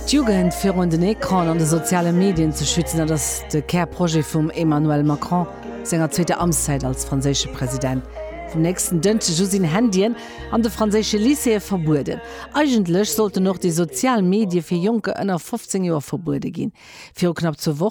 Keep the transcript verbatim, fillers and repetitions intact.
Jugend fir run den Ekran an de soziale Medien zu schützen, dats de Care-Projekt vum Emmanuel Macron senger zweite Amtszeit als franzésche Präsident. Vom nächsten dënte Josin Handien an de franzésche Lycée verbuden. Eigentlech sollte noch die sozialen Medien fir Junke ënner fünfzehn Joer verbude gin. Fir knapp zur Woche